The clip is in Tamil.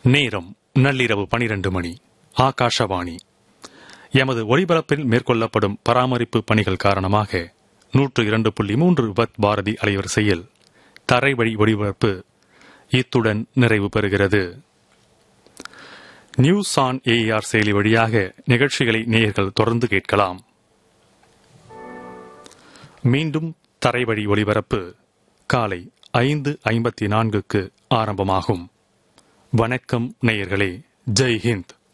நேரம் நள்ளிரவு 12 மணி. ஆகாஷவாணி. எமது ஒளிபரப்பில் மேற்கொள்ளப்படும் பராமரிப்பு பணிகள் காரணமாக 102.3 விபத் பாரதி அலைவரிசையில் தரைவழி ஒளிபரப்பு இத்துடன் நிறைவு பெறுகிறது. நியூஸ் ஆன் ஏஆர் செயலி வழியாக நிகழ்ச்சிகளை நேயர்கள் தொடர்ந்து கேட்கலாம். மீண்டும் தரைவழி ஒளிபரப்பு காலை 5:54 ஆரம்பமாகும். வணக்கம் நேயர்களே. ஜெய் ஹிந்த்.